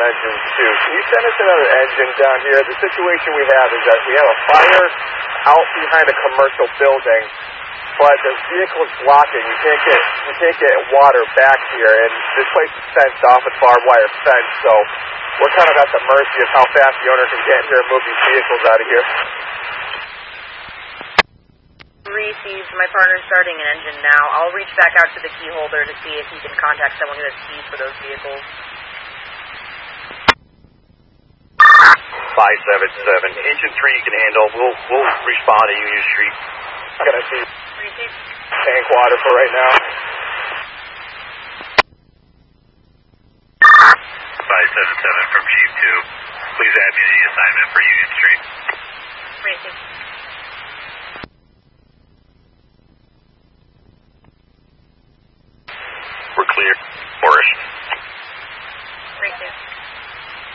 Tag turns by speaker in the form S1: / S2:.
S1: engine 2. Can you send us another engine down here? The situation we have is that we have a fire out behind a commercial building, but the vehicle's blocking. We can't get water back here, and this place is fenced off with barbed wire fence, so we're kind of at the mercy of how fast the owner can get here and move these vehicles out of here.
S2: Received. My partner's starting an engine now. I'll reach back out to the key holder to see if he can contact someone who has keys for those vehicles.
S3: 577. Engine 3 you can handle. We'll respond to Union Street.
S1: I'm going to see tank water for right now.
S3: 577 from Chief 2. Please add me to the assignment for Union Street.
S2: Received.